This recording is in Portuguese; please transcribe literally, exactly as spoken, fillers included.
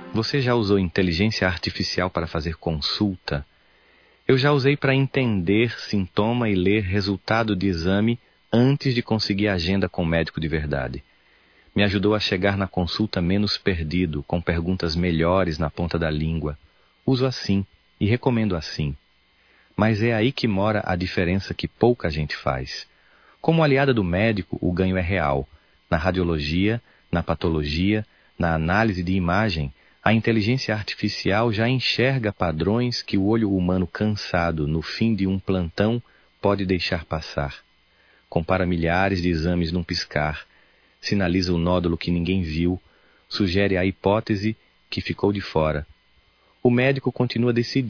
Você já usou inteligência artificial para fazer consulta? Eu já usei para entender sintoma e ler resultado de exame antes de conseguir agenda com médico de verdade. Me ajudou a chegar na consulta menos perdido, com perguntas melhores na ponta da língua. Uso assim e recomendo assim. Mas é aí que mora a diferença que pouca gente faz. Como aliada do médico, o ganho é real. Na radiologia, na patologia, na análise de imagem, a inteligência artificial já enxerga padrões que o olho humano cansado no fim de um plantão pode deixar passar. Compara milhares de exames num piscar, sinaliza o nódulo que ninguém viu, sugere a hipótese que ficou de fora. O médico continua decidindo